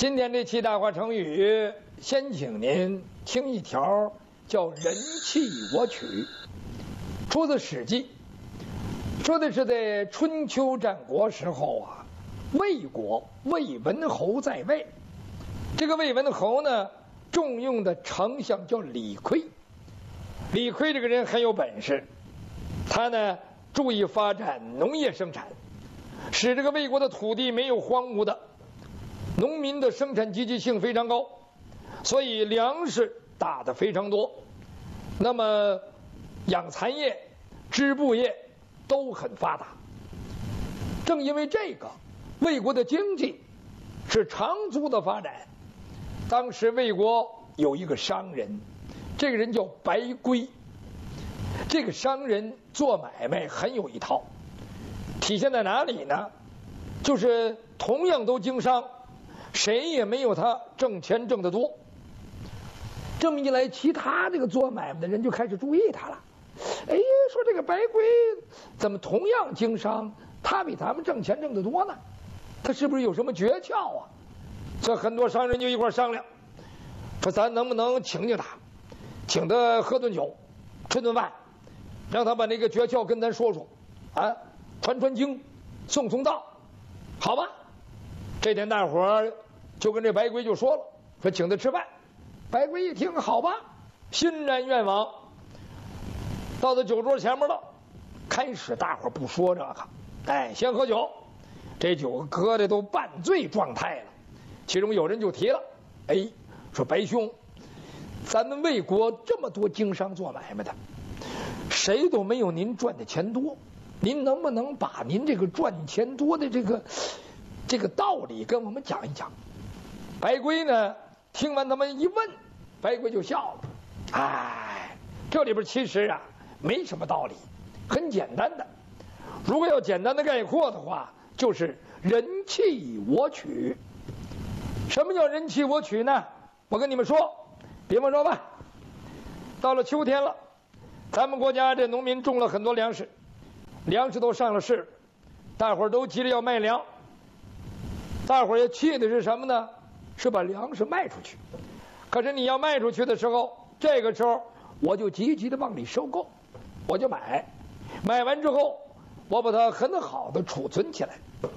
今天这期大话成语，先请您听一条，叫“人弃我取”，出自《史记》，说的是在春秋战国时候啊，魏国魏文侯在位，这个魏文侯呢，重用的丞相叫李悝。李悝这个人很有本事，他呢注意发展农业生产，使这个魏国的土地没有荒芜的。农民的生产积极性非常高，所以粮食打得非常多。那么养蚕业、织布业都很发达。正因为这个，魏国的经济是长足的发展。当时魏国有一个商人，这个人叫白圭。这个商人做买卖很有一套，体现在哪里呢？就是同样都经商，谁也没有他挣钱挣得多。这么一来，其他这个做买卖的人就开始注意他了。哎，说这个白圭怎么同样经商，他比咱们挣钱挣得多呢？他是不是有什么诀窍啊？这很多商人就一块商量，说咱能不能请他，请他喝顿酒，吃顿饭，让他把那个诀窍跟咱说说啊，传经，送道，好吧？这天大伙儿就跟这白圭就说了，说请他吃饭。白圭一听，好吧，欣然愿往。到了酒桌前面了，开始大伙儿不说这个，哎，先喝酒。这酒喝的都半醉状态了。其中有人就提了，哎，说白兄，咱们魏国这么多经商做买卖的，谁都没有您赚的钱多。您能不能把您这个赚钱多的这个道理跟我们讲一讲？白圭呢，听完他们一问，白圭就笑了。哎，这里边其实啊没什么道理，很简单的。如果要简单的概括的话，就是人弃我取。什么叫人弃我取呢？我跟你们说，比方说吧，到了秋天了，咱们国家这农民种了很多粮食，粮食都上了市，大伙儿都急着要卖粮。大伙儿也气的是什么呢？是把粮食卖出去。可是你要卖出去的时候，这个时候我就积极的往里收购，我就买完之后，我把它很好的储存起来。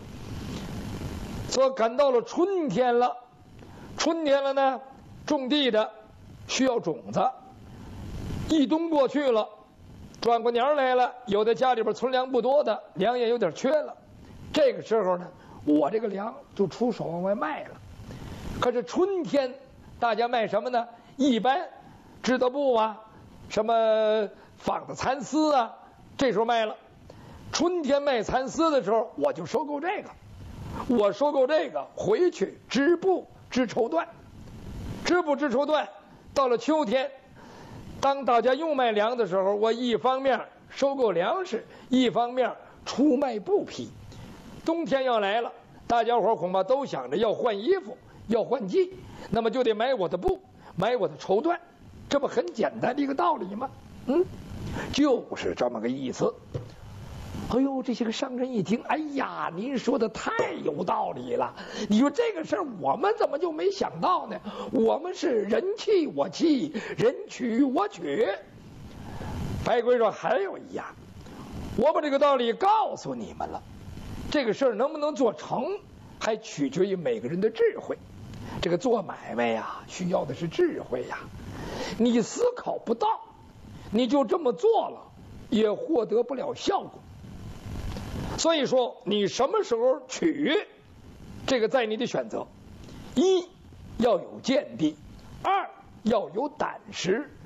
说赶到了春天了，呢，种地的需要种子，一冬过去了，转过年来了，有的家里边存粮不多的，粮也有点缺了。这个时候呢，我这个粮就出手往外卖了。可是春天大家卖什么呢？一般织的布啊，什么纺的蚕丝啊，这时候卖了。春天卖蚕丝的时候，我就收购这个，回去织布织绸缎，到了秋天，当大家又卖粮的时候，我一方面收购粮食，一方面出卖布匹。冬天要来了，大家伙恐怕都想着要换衣服，要换季，那么就得买我的布，买我的绸缎，这不很简单的一个道理吗？就是这么个意思。哎呦，这些个商人一听，哎呀，您说的太有道理了。你说这个事儿我们怎么就没想到呢？我们是人弃我弃，人取我取。白圭说还有一样，我把这个道理告诉你们了，这个事儿能不能做成，还取决于每个人的智慧。这个做买卖呀，需要的是智慧呀。你思考不到，你就这么做了，也获得不了效果。所以说，你什么时候取，这个在你的选择。一要有见地，二要有胆识，